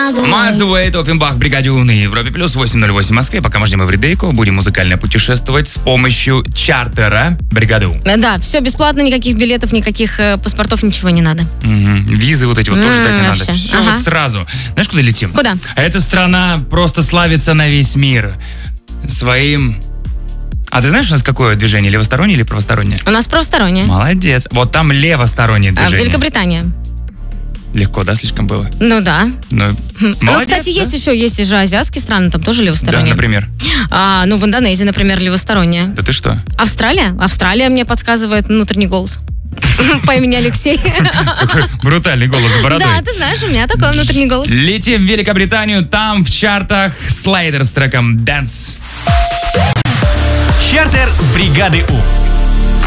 Miles Away, Оффенбах, Бригаде У на Европе плюс 8:08 в Москве. Пока мы ждем Эвридейку, будем музыкально путешествовать с помощью чартера Бригады У. Да, все бесплатно, никаких билетов, никаких паспортов, ничего не надо. Визы вот эти вот тоже ждать не надо. Все вот сразу. Знаешь, куда летим? Куда? Эта страна просто славится на весь мир своим... А ты знаешь, у нас какое движение? Левостороннее или правостороннее? У нас правостороннее. Молодец. Вот там левостороннее движение. Великобритания. Легко, да, слишком было? Ну да. Молодец, кстати, да? есть же азиатские страны, там тоже левосторонние. Да, например? В Индонезии, например, левосторонняя. Да ты что? Австралия мне подсказывает внутренний голос. По имени Алексей. Какой брутальный голос с бородой. Да, ты знаешь, у меня такой внутренний голос. Летим в Великобританию, там в чартах Слайдер с треком Dance. Чартер Бригады У.